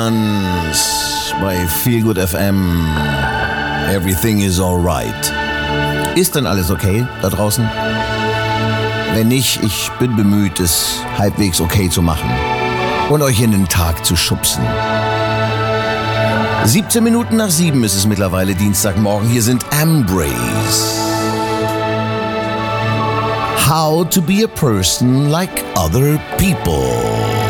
Bei Feelgood FM. Everything is alright. Ist denn alles okay da draußen? Wenn nicht, ich bin bemüht, es halbwegs okay zu machen und euch in den Tag zu schubsen. 17 Minuten nach 7 ist es mittlerweile Dienstagmorgen. Hier sind Embrace. How to be a person like other people.